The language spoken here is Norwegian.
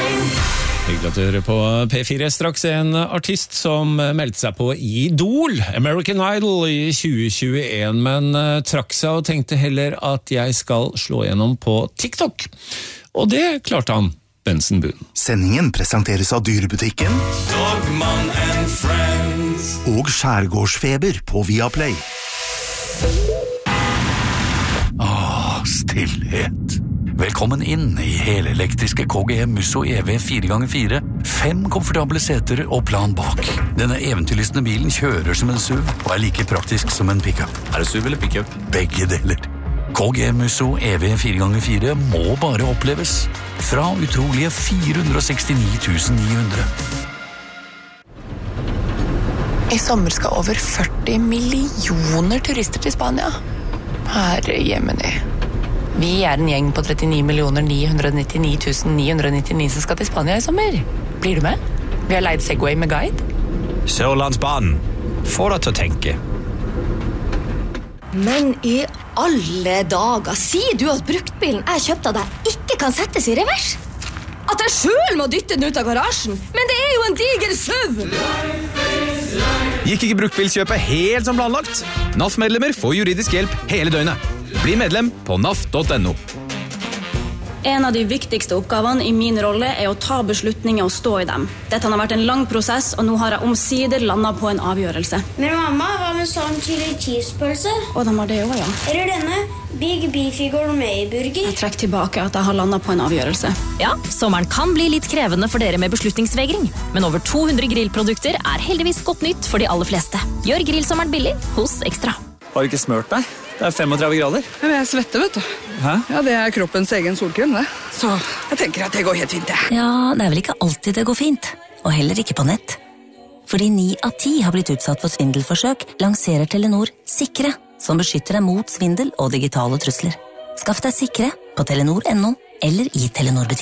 Hyggelig at du hører på P4. Straks en artist som meldte seg på Idol, American Idol, i 2021, men trakk seg og tenkte heller at jeg skal slå gjennom på TikTok. Og det klarte han, Benson Boone. Sendingen presenteres av Dyrebutikken Dogman and Friends og Skjærgårdsfeber på Viaplay. Stillhet. Velkommen inn i helelektriske KGM Musso EV 4x4. 5 komfortable seter og plan bak. Denne eventyrlystne bilen kjører som en SUV og er like praktisk som en pickup. Er det SUV eller pickup? Begge deler. KGM Musso EV 4x4 må bare oppleves. Fra utrolige 469 900. I sommer skal over 40 millioner turister til Spania. Herre jemini. Vi er en gjeng på 39 999 999 som skal til Spania i sommer. Blir du med? Vi har leid Segway med guide. Sørlandsbanen. Få deg til å tenke. Men i alle dager, sier du at bruktbilen jeg kjøpte av deg ikke kan settes i revers? At jeg selv må dytte den ut av garasjen? Men det er jo en diger SUV! Gikk ikke bruktbilkjøpet helt som planlagt? NAF-medlemmer får juridisk hjelp hele døgnet. Bli medlem på naf.no. En av de viktigste oppgavene i min rolle er å ta beslutninger og stå i dem. Dette har vært en lang prosess, og nå har jeg omsider landet på en avgjørelse. Men mamma, hva med sånn chili cheese-pølse? Og de har det også, ja. Eller denne Big Beefy Gourmet-burger? Jeg trekker tilbake at jeg har landet på en avgjørelse. Ja, sommeren kan bli litt krevende for dere med beslutningsvegring, men over 200 grillprodukter er heldigvis godt nytt for de aller fleste. Gjør grillsommeren billig hos Ekstra. Har du ikke smørt deg? Det er 35 grader. Men jeg svetter, vet du. Hæ? Ja, det er kroppens egen solkrem, det. Så jeg tenker at det går helt fint, det. Ja, det er vel ikke alltid det går fint, og heller ikke på nett. Fordi 9 av 10 har blitt utsatt for svindelforsøk, lanserer Telenor Sikre, som beskytter deg mot svindel og digitale trusler. Skaff deg Sikre på telenor.no eller i Telenor-butikk.